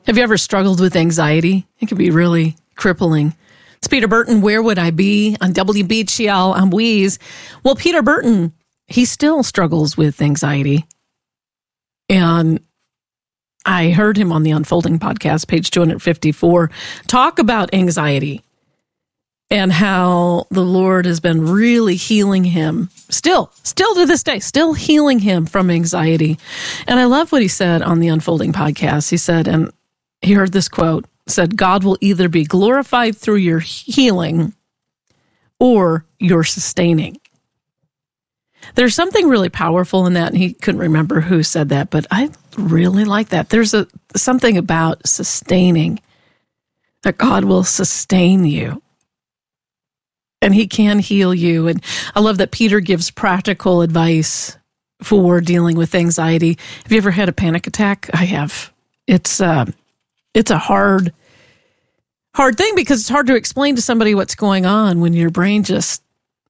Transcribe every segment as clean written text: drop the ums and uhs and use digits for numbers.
Have you ever struggled with anxiety? It can be really crippling. It's Peter Burton, Where Would I Be? On WBGL, I'm Wheeze. Well, Peter Burton, he still struggles with anxiety. And I heard him on the Unfolding podcast, page 254, talk about anxiety and how the Lord has been really healing him, still to this day, still healing him from anxiety. And I love what he said on the Unfolding podcast. He said, and he heard this quote, said, God will either be glorified through your healing or your sustaining. There's something really powerful in that, and he couldn't remember who said that, but I really like that. There's something about sustaining, that God will sustain you, and he can heal you. And I love that Peter gives practical advice for dealing with anxiety. Have you ever had a panic attack? I have. It's a hard thing because it's hard to explain to somebody what's going on when your brain just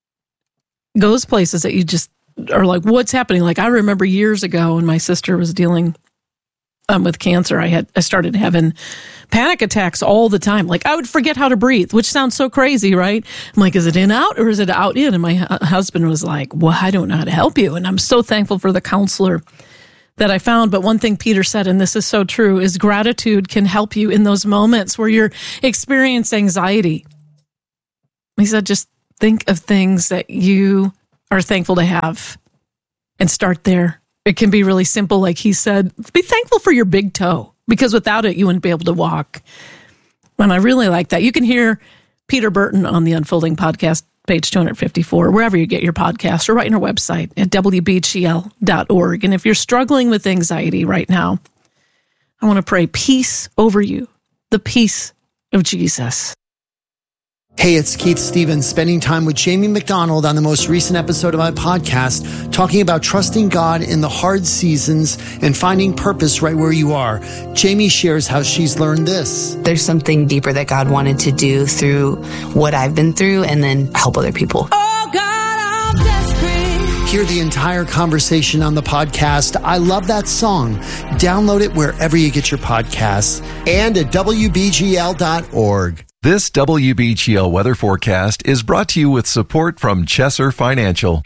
goes places that you just are like, what's happening? Like, I remember years ago when my sister was dealing with cancer, I started having panic attacks all the time. Like, I would forget how to breathe, which sounds so crazy, right? I'm like, is it in out or is it out in? And my husband was like, well, I don't know how to help you. And I'm so thankful for the counselor that I found. But one thing Peter said, and this is so true, is gratitude can help you in those moments where you're experiencing anxiety. He said, just think of things that you are thankful to have and start there. It can be really simple. Like he said, be thankful for your big toe, because without it, you wouldn't be able to walk. And I really like that. You can hear Peter Burton on the Unfolding podcast, page 254, wherever you get your podcast, or right on our website at WBGL.org. And if you're struggling with anxiety right now, I want to pray peace over you, the peace of Jesus. Hey, it's Keith Stevens, spending time with Jamie McDonald on the most recent episode of my podcast, talking about trusting God in the hard seasons and finding purpose right where you are. Jamie shares how she's learned this. There's something deeper that God wanted to do through what I've been through and then help other people. Oh God, I'm desperate. Hear the entire conversation on the podcast. I love that song. Download it wherever you get your podcasts and at WBGL.org. This WBGL weather forecast is brought to you with support from Chesser Financial.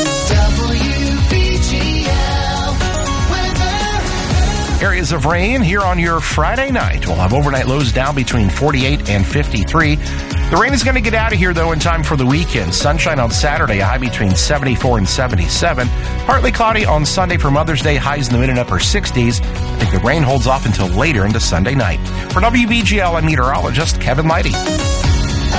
Areas of rain here on your Friday night. We'll have overnight lows down between 48 and 53. The rain is going to get out of here, though, in time for the weekend. Sunshine on Saturday, a high between 74 and 77. Partly cloudy on Sunday for Mother's Day, highs in the mid and upper 60s. I think the rain holds off until later into Sunday night. For WBGL, I'm meteorologist Kevin Leidy.